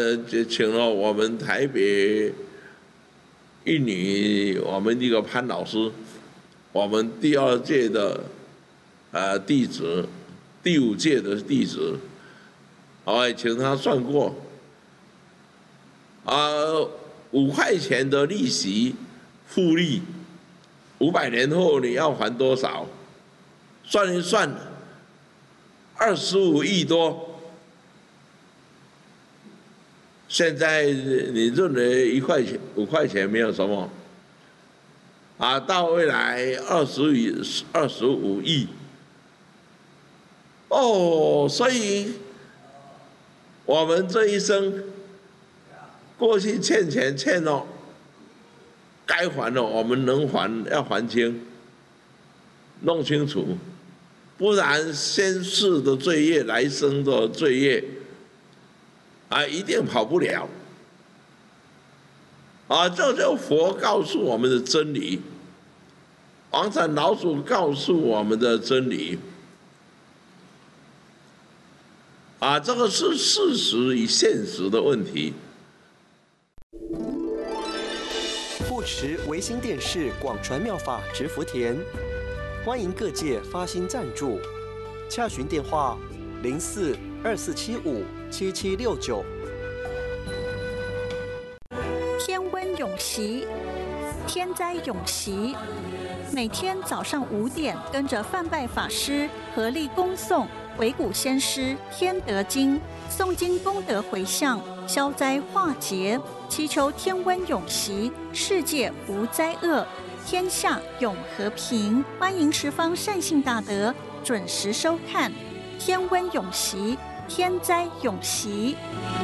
就请了我们台北一女，我们一个潘老师，我们第2届的弟子，第5届的弟子，请他算过，5块钱的利息复利，500年后你要还多少？算一算，25亿多。现在你认为5块钱没有什么，到未来25亿，所以我们这一生过去欠钱欠了，该还的我们能还要还清，弄清楚，不然先世的罪业、来生的罪业。一定跑不了，这就佛告诉我们的真理，王禅老祖告诉我们的真理，这个是事实与现实的问题。 护持维新电视广传妙法植福田，欢迎各界发心赞助，洽询电话04-2475-7769。 天温永习，天灾永习。每天早上5点，跟着范拜法师合力恭诵维古先师天德经，诵经功德回向，消灾化劫，祈求天温永习，世界无灾厄，天下永和平。欢迎十方善信大德准时收看天温永习，天灾永习。